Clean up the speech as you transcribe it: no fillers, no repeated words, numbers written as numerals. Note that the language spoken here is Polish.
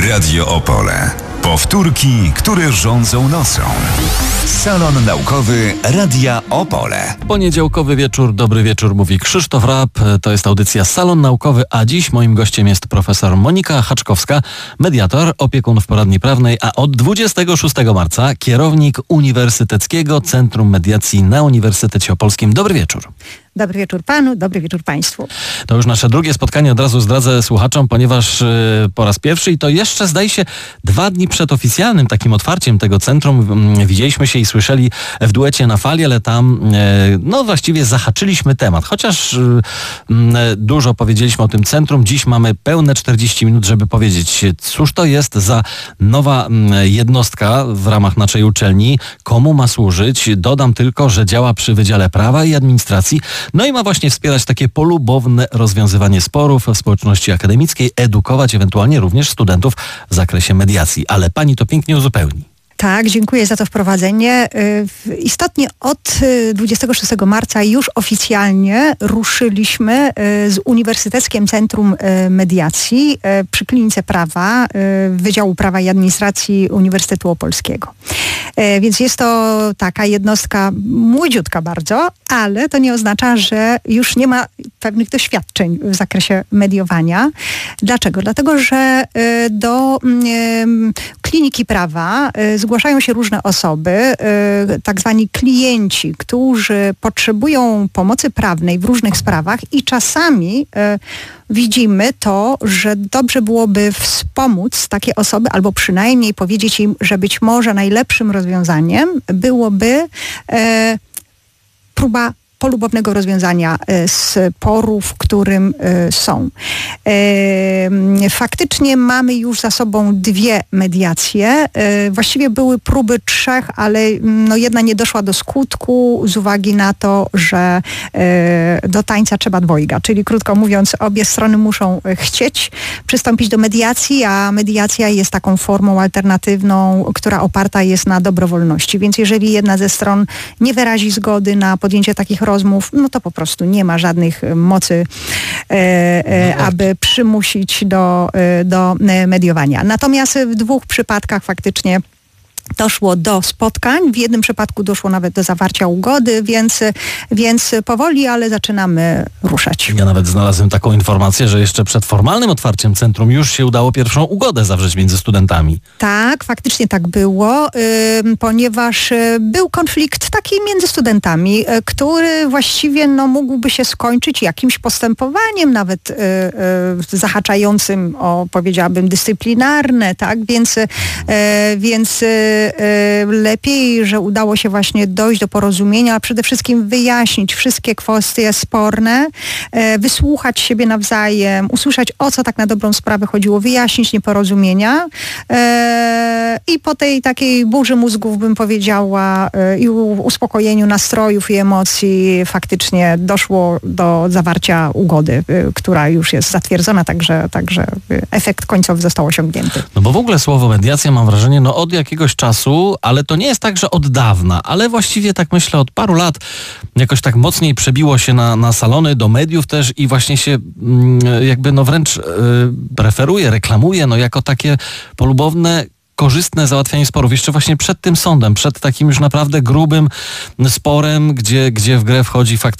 Radio Opole. Powtórki, które rządzą nocą. Salon Naukowy Radia Opole. Poniedziałkowy wieczór, dobry wieczór, mówi Krzysztof Raab. To jest audycja Salon Naukowy, a dziś moim gościem jest profesor Monika Haczkowska, mediator, opiekun w poradni prawnej, a od 26 marca kierownik Uniwersyteckiego Centrum Mediacji na Uniwersytecie Opolskim. Dobry wieczór. Dobry wieczór panu, dobry wieczór państwu. To już nasze drugie spotkanie, od razu zdradzę słuchaczom, ponieważ po raz pierwszy i to jeszcze zdaje się 2 dni przed oficjalnym takim otwarciem tego centrum widzieliśmy się i słyszeli w duecie na fali, ale tam właściwie zahaczyliśmy temat. Chociaż dużo powiedzieliśmy o tym centrum, dziś mamy pełne 40 minut, żeby powiedzieć, cóż to jest za nowa jednostka w ramach naszej uczelni, komu ma służyć. Dodam tylko, że działa przy Wydziale Prawa i Administracji. No i ma właśnie wspierać takie polubowne rozwiązywanie sporów w społeczności akademickiej, edukować ewentualnie również studentów w zakresie mediacji. Ale pani to pięknie uzupełni. Tak, dziękuję za to wprowadzenie. Istotnie od 26 marca już oficjalnie ruszyliśmy z Uniwersyteckim Centrum Mediacji przy Klinice Prawa Wydziału Prawa i Administracji Uniwersytetu Opolskiego. Więc jest to taka jednostka młodziutka bardzo, ale to nie oznacza, że już nie ma pewnych doświadczeń w zakresie mediowania. Dlaczego? Dlatego, że do Kliniki Prawa zgłaszają się różne osoby, tak zwani klienci, którzy potrzebują pomocy prawnej w różnych sprawach i czasami widzimy to, że dobrze byłoby wspomóc takie osoby albo przynajmniej powiedzieć im, że być może najlepszym rozwiązaniem byłoby próba polubownego rozwiązania sporu, w którym są. Faktycznie mamy już za sobą 2 mediacje. Właściwie były próby 3, ale jedna nie doszła do skutku z uwagi na to, że do tańca trzeba dwojga. Czyli krótko mówiąc, obie strony muszą chcieć przystąpić do mediacji, a mediacja jest taką formą alternatywną, która oparta jest na dobrowolności. Więc jeżeli jedna ze stron nie wyrazi zgody na podjęcie takich rozmów, no to po prostu nie ma żadnych mocy, aby przymusić do mediowania. Natomiast w 2 przypadkach faktycznie doszło do spotkań. W jednym przypadku doszło nawet do zawarcia ugody, więc powoli, ale zaczynamy ruszać. Ja nawet znalazłem taką informację, że jeszcze przed formalnym otwarciem centrum już się udało pierwszą ugodę zawrzeć między studentami. Tak, faktycznie tak było, ponieważ był konflikt taki między studentami, który właściwie mógłby się skończyć jakimś postępowaniem, nawet zahaczającym o, powiedziałabym, dyscyplinarne, tak? Więc lepiej, że udało się właśnie dojść do porozumienia, a przede wszystkim wyjaśnić wszystkie kwestie sporne, wysłuchać siebie nawzajem, usłyszeć, o co tak na dobrą sprawę chodziło, wyjaśnić nieporozumienia i po tej takiej burzy mózgów, bym powiedziała, i uspokojeniu nastrojów i emocji faktycznie doszło do zawarcia ugody, która już jest zatwierdzona, także efekt końcowy został osiągnięty. No bo w ogóle słowo mediacja, mam wrażenie, od jakiegoś czasu, ale to nie jest tak, że od dawna, ale właściwie tak myślę od paru lat jakoś tak mocniej przebiło się na salony, do mediów też i właśnie się jakby wręcz preferuje, reklamuje jako takie polubowne, korzystne załatwianie sporów. Jeszcze właśnie przed tym sądem, przed takim już naprawdę grubym sporem, gdzie w grę wchodzi faktycznie